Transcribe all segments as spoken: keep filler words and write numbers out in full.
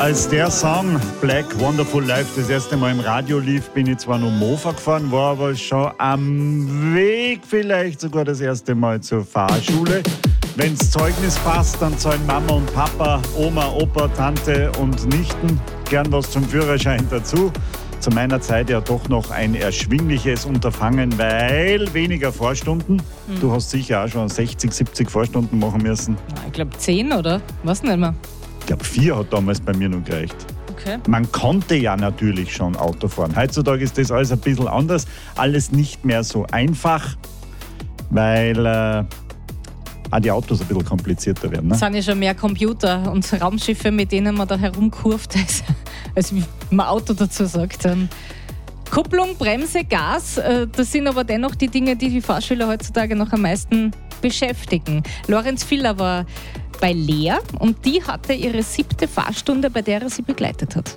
Als der Song Black Wonderful Life das erste Mal im Radio lief, bin ich zwar noch Mofa gefahren, war aber schon am Weg vielleicht sogar das erste Mal zur Fahrschule. Wenn's Zeugnis passt, dann zahlen Mama und Papa, Oma, Opa, Tante und Nichten gern was zum Führerschein dazu. Zu meiner Zeit ja doch noch ein erschwingliches Unterfangen, weil weniger Vorstunden. Mhm. Du hast sicher auch schon sechzig, siebzig Vorstunden machen müssen. Ich glaube zehn, oder? Was nicht mehr. Ich glaube, vier hat damals bei mir noch gereicht. Okay. Man konnte ja natürlich schon Auto fahren. Heutzutage ist das alles ein bisschen anders. Alles nicht mehr so einfach, weil äh, auch die Autos ein bisschen komplizierter werden. Ne? Es sind ja schon mehr Computer und Raumschiffe, mit denen man da herumkurft, als, als wie man Auto dazu sagt. Kupplung, Bremse, Gas, das sind aber dennoch die Dinge, die die Fahrschüler heutzutage noch am meisten beschäftigen. Lorenz Filler war bei Lea und die hatte ihre siebte Fahrstunde, bei der er sie begleitet hat.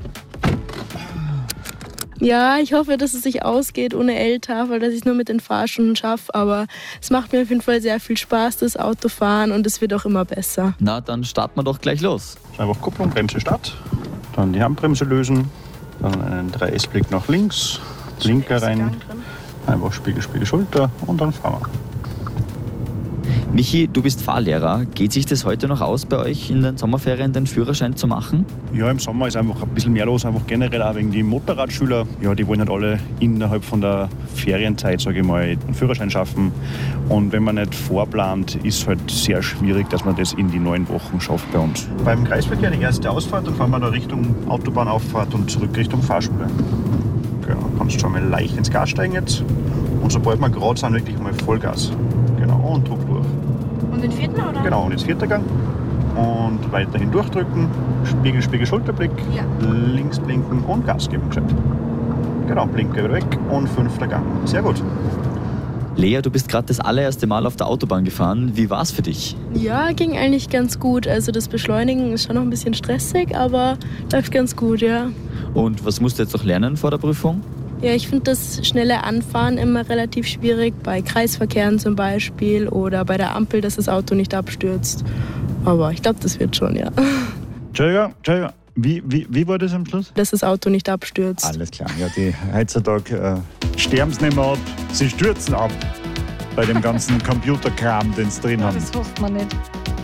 Ja, ich hoffe, dass es sich ausgeht ohne L-Tafel, dass ich es nur mit den Fahrstunden schaffe, aber es macht mir auf jeden Fall sehr viel Spaß, das Autofahren, und es wird auch immer besser. Na, dann starten wir doch gleich los. Einfach Kupplung, Bremse, Start, dann die Handbremse lösen, dann einen drei S Blick nach links, Linker rein, einfach Spiegel, Spiegel, Schulter und dann fahren wir. Michi, du bist Fahrlehrer. Geht sich das heute noch aus, bei euch in den Sommerferien den Führerschein zu machen? Ja, im Sommer ist einfach ein bisschen mehr los, einfach generell auch wegen die Motorradschüler. Ja, die wollen halt alle innerhalb von der Ferienzeit, sage ich mal, einen Führerschein schaffen. Und wenn man nicht vorplant, ist es halt sehr schwierig, dass man das in die neun Wochen schafft bei uns. Beim Kreisverkehr die erste Ausfahrt, dann fahren wir da Richtung Autobahnauffahrt und zurück Richtung Fahrschule. Genau, kannst schon mal leicht ins Gas steigen jetzt. Und sobald wir gerade sind, wirklich mal Vollgas. Genau, und Druck durch. Und den vierten, oder? Genau, und jetzt vierter Gang. Und weiterhin durchdrücken, Spiegel, Spiegel, Schulterblick, ja. Links blinken und Gas geben. Gescheit. Genau, Blinker wieder weg und fünfter Gang. Sehr gut. Lea, du bist gerade das allererste Mal auf der Autobahn gefahren. Wie war es für dich? Ja, ging eigentlich ganz gut. Also das Beschleunigen ist schon noch ein bisschen stressig, aber läuft ganz gut, ja. Und was musst du jetzt noch lernen vor der Prüfung? Ja, ich finde das schnelle Anfahren immer relativ schwierig, bei Kreisverkehren zum Beispiel oder bei der Ampel, dass das Auto nicht abstürzt. Aber ich glaube, das wird schon, ja. Entschuldigung, Entschuldigung. Wie, wie, wie war das am Schluss? Dass das Auto nicht abstürzt. Alles klar. Ja, die heutzutage äh, sterben sie nicht mehr ab, sie stürzen ab bei dem ganzen Computerkram, den sie drin haben. Das hofft man nicht.